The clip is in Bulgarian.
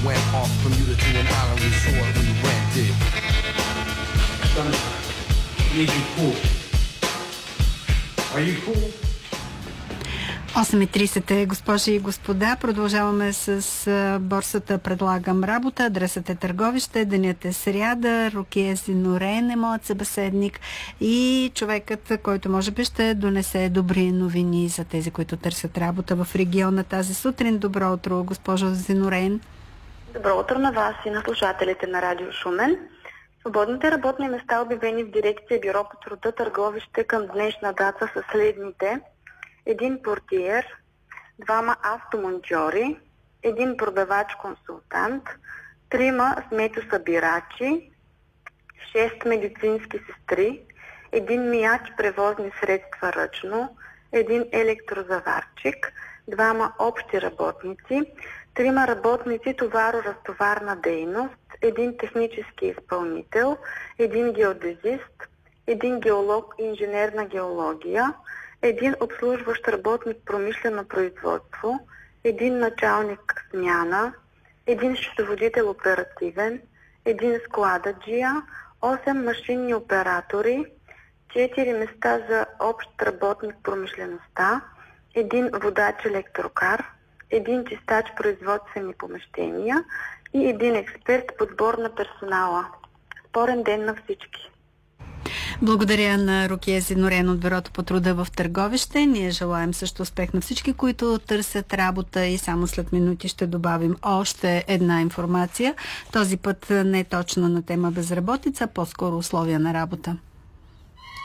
went off Bermuda to an island resort we rented. Need you cool. Are you cool? 8:30 е, госпожи и господа. Продължаваме с борсата Предлагам работа. Адресът е Търговище, денят е сряда. Рукия Зинорен е моят събеседник и човекът, който може би ще донесе добри новини за тези, които търсят работа в региона тази сутрин. Добро утро, госпожо Зинорен. Добро утро на вас и на слушателите на Радио Шумен. Свободните работни места, обявени в дирекция Бюро по труда Търговище към днешна дата са следните: един портиер, 2 автомонтьори, 1 продавач-консултант, 3 сметосъбирачи, 6 медицински сестри, 1 мияч превозни средства ръчно, 1 електрозаварчик, 2 общи работници, 3 работници товаро-разтоварна дейност, 1 технически изпълнител, 1 геодезист, 1 геолог инженерна геология, 1 обслужващ работник промишлено производство, 1 началник смяна, 1 счетоводител оперативен, 1 склададжия, 8 машинни оператори, 4 места за общ работник промишлеността, 1 водач електрокар, 1 чистач производствени помещения и 1 експерт подбор на персонала. Спорен ден на всички! Благодаря на Рукия Зинорен от Бюрото по труда в Търговище. Ние желаем също успех на всички, които търсят работа, и само след минути ще добавим още една информация. Този път не е точно на тема безработица, по-скоро условия на работа.